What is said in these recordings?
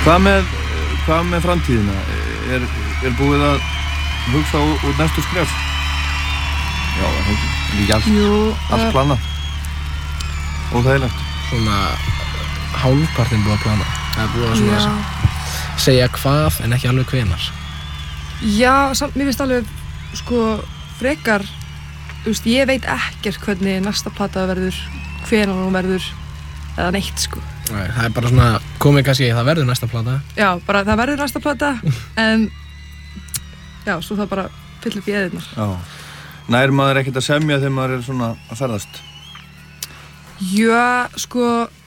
Hvað með framtíðina? Er búið að hugsa út næstu skref? Já, það er ekki allt. Jú, allt planað. Óþægilegt. Svona hálfpartinn búið að plana. Það er búið að svona segja hvað en ekki alveg hvenar. Já, mér finnst alveg sko frekar, ég veit ekkert hvernig næsta plata verður, hvenær hún verður eða neitt sko. Nei, það er bara svona komið kannski það verður næsta plata. Já, bara það verður næsta plata en já, svo það bara fyll upp í eðirnar. Já. Nær maður ekkert að semja þegar maður er svona að ferðast? Já, sko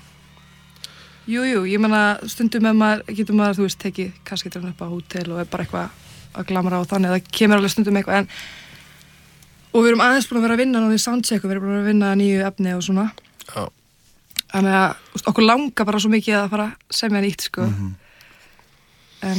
jú, ég meina stundum getur maður, þú veist, tekið kasketurinn upp á hótel og er bara eitthvað að glamra á þannig, það kemur alveg stundum eitthvað og við erum aðeins búin að vera að vinna núna í soundchecku, við erum búin að vinna nýju efni og svona. Já. Þannig að okkur langar bara svo mikið að fara að semja nýtt, sko. En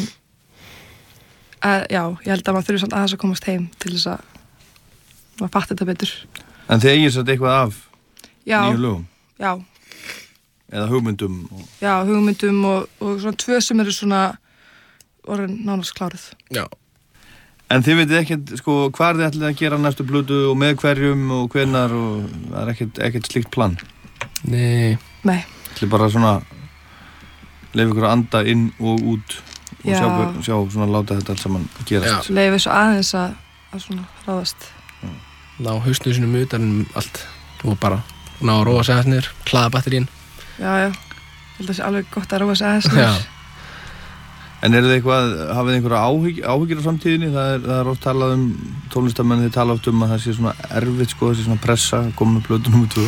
já, ég held að maður þurfi samt aðeins að komast heim til þess að maður fatta þetta betur. En þið eigið satt eitthvað af nýju lögum? Já. Eða hugmyndum? Já, hugmyndum og svona 2 sem eru svona orðin nánast kláruð. Já. En þið veitir ekkert, sko, hvað þið ætlið að gera næstu plötu og með hverjum og hvenar og það er ekkert slíkt plan? Nei. Ætlið bara svona leyfa ykkur að anda inn og út og sjá svona láta þetta allt saman gerast. Já, leyfa svo aðeins að svona ráðast. Ná hausnum sínum utan allt og bara ná að róa sig aðeins niður, hlaða batterín. Já. Ég held að það sé alveg gott að róa sig aðeins niður. Já. En hafið þið einhverja áhyggjur á framtíðinni? Það er oft talað tónlistamenn, þið tala oft að það sé svona erfitt, sko, það sé svona pressa að koma með plötu númer 2.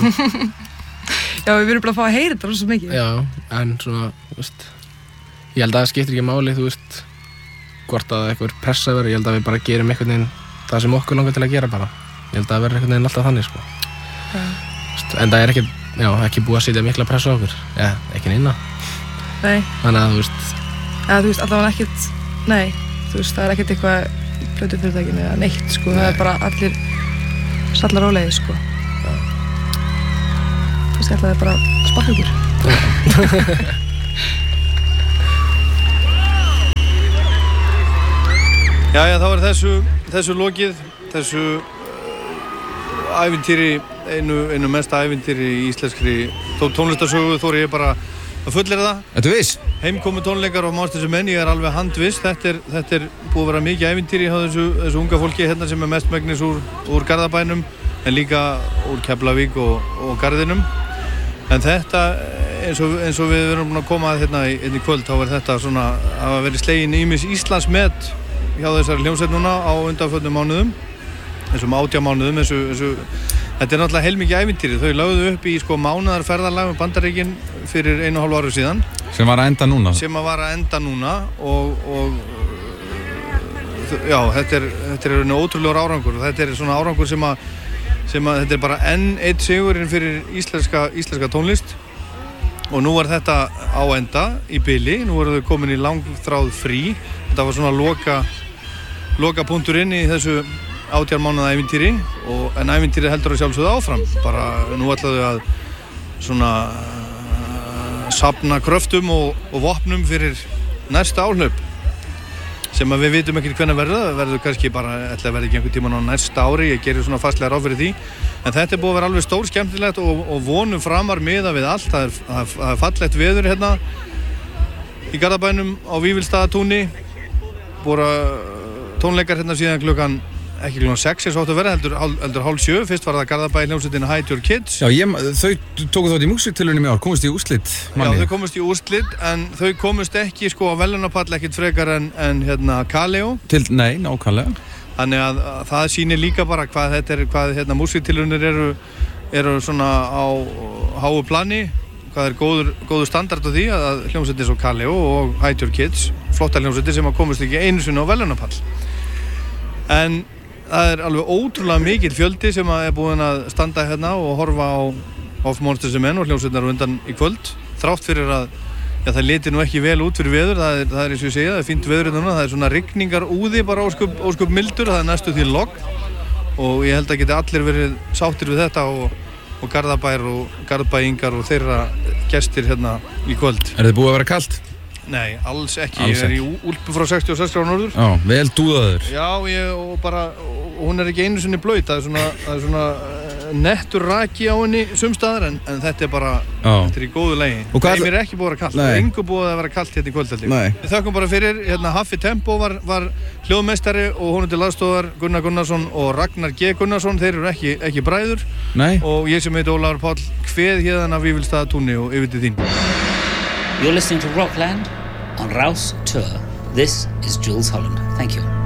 Já, við erum bara að fá að heyra þetta rosa mikið. Já, en svona, þú veist, ég held að það skiptir ekki máli, þú veist, hvort að eitthvað pressa verður, ég held að við bara gerum einhvern veginn það sem okkur langar til að gera bara. Ég held að það verður einhvern veginn alltaf þannig, sko. En það er ekki búið að setja mikla pressa á okkur, ekki neina. Nei. Þannig að, þú veist, þú veist, allavega ekkert, nei, þú veist, það er ekkert eitthvað í plötufyrirtækinu eða neitt, sko, það er bara allir sallar rólegir, sko. Kannski ætlaði bara að spakka ykkur. Jæja, þá er þessu lokið, þessu ævintýri, einu mesta ævintýri í íslenskri tónlistarsögu, þóri ég bara að fullera það. Ertu viss? Heimkomu tónleikar á Monsters of Men, ég er alveg handviss. Þetta er búið að vera mikið ævintýri hjá þessu unga fólki hérna sem er mestmegnis úr Garðabænum en líka úr Keflavík og Garðinum. En þetta, eins og við erum búin að koma að hérna í kvöld, þá er þetta svona að hafa verið slegin ýmis Íslandsmet hjá þessari hljómsveit núna á undanförnum mánuðum, þessum 18 mánuðum, þetta er náttúrulega heilmikið ævintýri. Þau lögðu upp í mánaðarferðalag með Bandaríkin fyrir 1,5 ári síðan. Sem var að enda núna. Og já, þetta er ótrúlegur árangur. Þetta er svona árangur sem að þetta er bara enn einn sigurinn fyrir íslenska tónlist. Og nú var þetta á enda í bili. Nú eru þau komin í langþráð frí. Þetta var svona loka punkturinn í þessu 18 mánaða ævintýri en ævintýrið heldur að sjálfsögðu áfram. Bara nú ætlaðu að svona safna kröftum og vopnum fyrir næsta áhlaup sem að við vitum ekki hvernig verður kannski bara verður ekki einhvern tímann á næsta ári, ég gerir svona fastlega ráð fyrir því en þetta er búið að vera alveg stór skemmtilegt og vonum framar miðað við allt. Það er fallegt veður hérna í Garðabænum á Vífilsstaðatúni, búið tónleikar hérna síðan ekki klukkan 6 eins og áttu að vera, heldur 6:30. Fyrst var það Garðabæ hljómsveitin Hide Your Kids. Já, þau tóku þátt í músíktilraunum í ár, komust í úrslit. Já, þau komust í úrslit, en þau komust ekki á verðlaunapall ekkert frekar en hérna Kaleo. Nei, nákvæmlega. Þannig að það sýnir líka bara hvað músíktilraunir eru svona á háu plani, hvað er góður standard á því að hljómsveitin svo Kaleo og Hide Your Kids, flottar hljómsveitir sem komust ekki einu sinni á verðlaunapall. En það er alveg ótrúlega mikill fjöldi sem er búinn að standa hérna og horfa á Monsters of Men og hljómsveitirnar undan í kvöld. Þrátt fyrir að það liti nú ekki vel út fyrir veður, það er eins og ég segja, það er fínt veður núna, það er svona rigningar úði bara ósköp mildur, það er næstu því logn og ég held að geti allir verið sáttir við þetta og Garðabær og Garðbæingar og þeirra gestir hérna í kvöld. Er þið búið að vera kalt? Nei, alls ekki. Alls Ég í úlpu frá 66 á norður. Já, vel dúðaður. Já, og hún ekki einu sinni blaut. Það er svona nettur raki á henni sumstaðar, en þetta er bara, þetta er í góðu lagi. Nei, mér er ekki búið að vera kalt. Það er engu búið að vera kalt hérna í kvöldaldi. Við þökkum bara fyrir, Haffi Tempo var hljóðmeistari og honum til aðstóðar Gunnar Gunnarsson og Ragnar G. Gunnarsson. Þeir eru ekki bræður. Nei. Og ég sem heiti Ólafur Páll kveð hérna af Vífilsstaðatúni og yfir til þín. You're listening to Rockland on Rouse Tour. This is Jules Holland. Thank you.